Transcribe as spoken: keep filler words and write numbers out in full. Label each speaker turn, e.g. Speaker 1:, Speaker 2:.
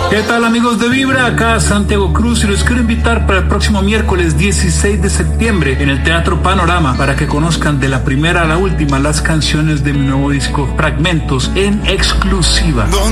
Speaker 1: ¿Qué tal, amigos de Vibra? Acá Santiago Cruz y los quiero invitar para el próximo miércoles dieciséis de septiembre en el Teatro Panorama para que conozcan de la primera a la última las canciones de mi nuevo disco Fragmentos en exclusiva.